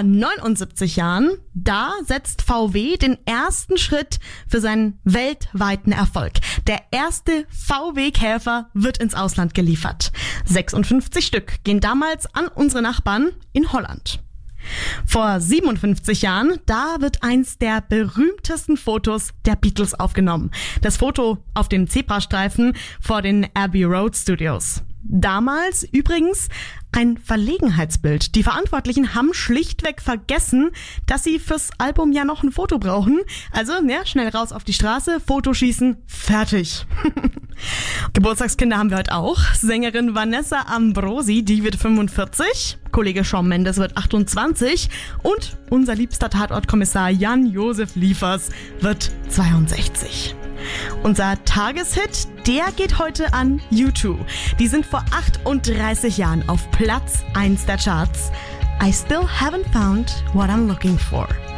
Vor 79 Jahren, da setzt VW den ersten Schritt für seinen weltweiten Erfolg. Der erste VW-Käfer wird ins Ausland geliefert. 56 Stück gehen damals an unsere Nachbarn in Holland. Vor 57 Jahren, da wird eins der berühmtesten Fotos der Beatles aufgenommen. Das Foto auf dem Zebrastreifen vor den Abbey Road Studios. Damals übrigens ein Verlegenheitsbild. Die Verantwortlichen haben schlichtweg vergessen, dass sie fürs Album ja noch ein Foto brauchen. Also, ja, schnell raus auf die Straße, Foto schießen, fertig. Geburtstagskinder haben wir heute auch. Sängerin Vanessa Ambrosi, die wird 45. Kollege Shawn Mendes wird 28. Und unser liebster Tatortkommissar Jan-Josef Liefers wird 62. Unser Tageshit, der geht heute an U2. Die sind vor 38 Jahren auf Platz 1 der Charts. I still haven't found what I'm looking for.